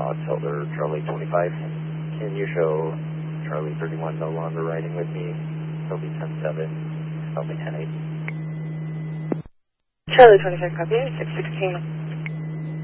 Tilder, Charlie 25. Can you show Charlie 31 no longer riding with me? He'll be 10-7, help me 10-8. Charlie 25, copy, 616.